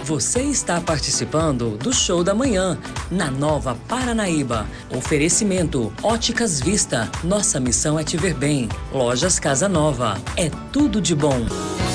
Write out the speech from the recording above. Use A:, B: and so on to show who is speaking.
A: Você está participando do Show da Manhã, na Nova Paranaíba. Oferecimento Óticas Vista. Nossa missão é te ver bem. Lojas Casa Nova. É tudo de bom.